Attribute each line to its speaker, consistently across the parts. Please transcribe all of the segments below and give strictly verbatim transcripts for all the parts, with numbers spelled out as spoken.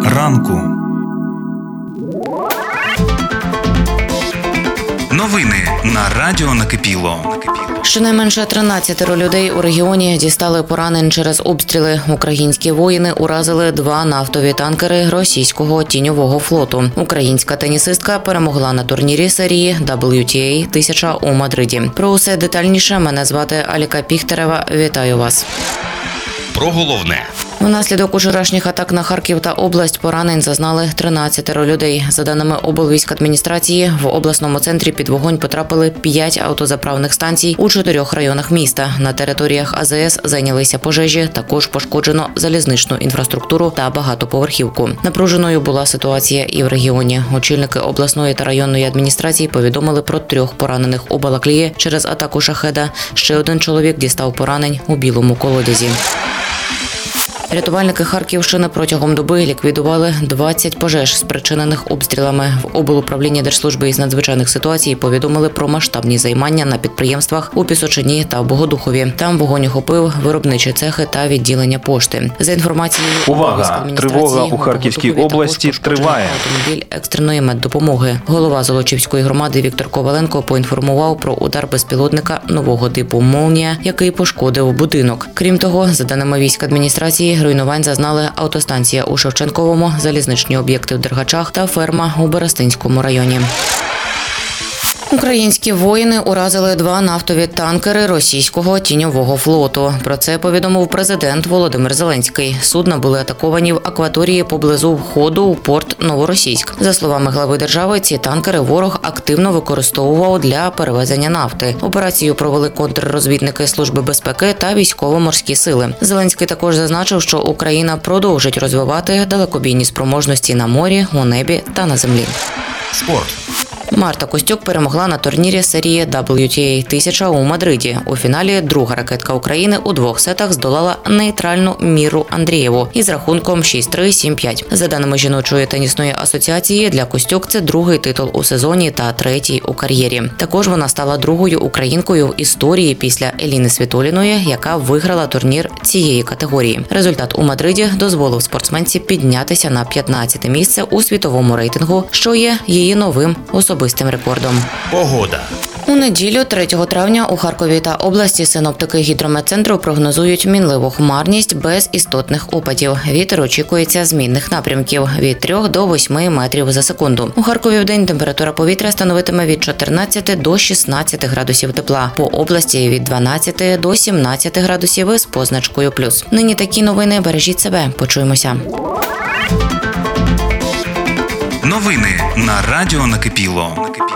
Speaker 1: ранку. Новини на Радіо Накипіло.
Speaker 2: Щонайменше тринадцять людей у регіоні дістали поранень через обстріли. Українські воїни уразили два нафтові танкери російського тіньового флоту. Українська тенісистка перемогла на турнірі серії дабл ю ті ей тисяча у Мадриді. Про усе детальніше мене звати Аліка Піхтерева. Вітаю вас.
Speaker 1: Про головне.
Speaker 2: Внаслідок учорашніх атак на Харків та область поранень зазнали тринадцять людей. За даними облвійськадміністрації, в обласному центрі під вогонь потрапили п'ять автозаправних станцій у чотирьох районах міста. На територіях а зе ес зайнялися пожежі, також пошкоджено залізничну інфраструктуру та багатоповерхівку. Напруженою була ситуація і в регіоні. Очільники обласної та районної адміністрації повідомили про трьох поранених у Балаклії через атаку шахеда. Ще один чоловік дістав поранень у Білому Колодязі. Рятувальники Харківщини протягом доби ліквідували двадцять пожеж, спричинених обстрілами. В облуправлінні Держслужби із надзвичайних ситуацій повідомили про масштабні займання на підприємствах у Пісочині та в Богодухові. Там вогонь охопив виробничі цехи та відділення пошти. За інформацією
Speaker 3: Увага! Тривога у Харківській області триває.
Speaker 2: Автомобіль екстреної меддопомоги. Голова Золочівської громади Віктор Коваленко поінформував про удар безпілотника нового типу «Молнія», який пошкодив будинок. Крім того, за даними військадміністрації, руйнувань зазнали автостанція у Шевченковому, залізничні об'єкти в Дергачах та ферма у Берестинському районі. Українські воїни уразили два нафтові танкери російського тіньового флоту. Про це повідомив президент Володимир Зеленський. Судна були атаковані в акваторії поблизу входу у порт Новоросійськ. За словами глави держави, ці танкери ворог активно використовував для перевезення нафти. Операцію провели контррозвідники Служби безпеки та військово-морські сили. Зеленський також зазначив, що Україна продовжить розвивати далекобійні спроможності на морі, у небі та на землі.
Speaker 1: Спорт.
Speaker 2: Марта Костюк перемогла на турнірі серії дабл ю ті ей тисяча у Мадриді. У фіналі друга ракетка України у двох сетах здолала нейтральну Міру Андрієву із рахунком шість три - сім п'ять. За даними жіночої тенісної асоціації, для Костюк це другий титул у сезоні та третій у кар'єрі. Також вона стала другою українкою в історії після Еліни Світоліної, яка виграла турнір цієї категорії. Результат у Мадриді дозволив спортсменці піднятися на п'ятнадцяте місце у світовому рейтингу, що є її новим особистим особистим рекордом.
Speaker 1: Погода.
Speaker 2: У неділю, третього травня, у Харкові та області синоптики гідрометцентру прогнозують мінливу хмарність без істотних опадів. Вітер очікується змінних напрямків – від трьох до восьми метрів за секунду. У Харкові вдень температура повітря становитиме від чотирнадцяти до шістнадцяти градусів тепла. По області – від дванадцяти до сімнадцяти градусів з позначкою плюс. Нині такі новини. Бережіть себе. Почуємося.
Speaker 1: Новини на Радіо Накипіло.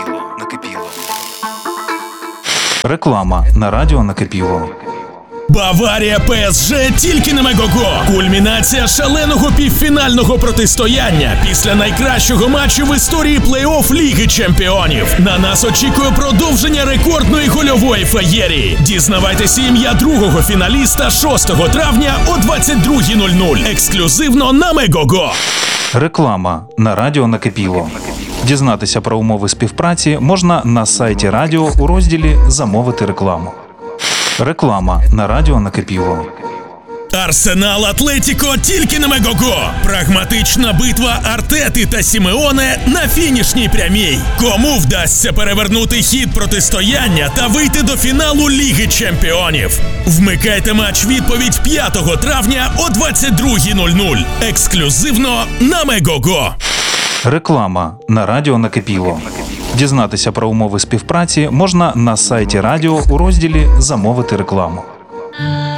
Speaker 3: Реклама на Радіо Накипіло.
Speaker 4: Баварія Пе Ес Же тільки на Мегого. Кульмінація шаленого півфінального протистояння після найкращого матчу в історії плей-офф Ліги Чемпіонів. На нас очікує продовження рекордної гольової феєрії. Дізнавайтеся ім'я другого фіналіста шостого травня о двадцять друга нуль нуль. Ексклюзивно на Мегого.
Speaker 3: Реклама на Радіо Накипіло. Дізнатися про умови співпраці можна на сайті радіо у розділі «Замовити рекламу». Реклама на Радіо Накипіло.
Speaker 4: Арсенал Атлетіко тільки на Мегого. Прагматична битва Артети та Сімеоне на фінішній прямій. Кому вдасться перевернути хід протистояння та вийти до фіналу Ліги Чемпіонів? Вмикайте матч-відповідь п'ятого травня о двадцять друга нуль нуль. Ексклюзивно на Мегого.
Speaker 3: Реклама на Радіо Накипіло. Дізнатися про умови співпраці можна на сайті радіо у розділі «Замовити рекламу».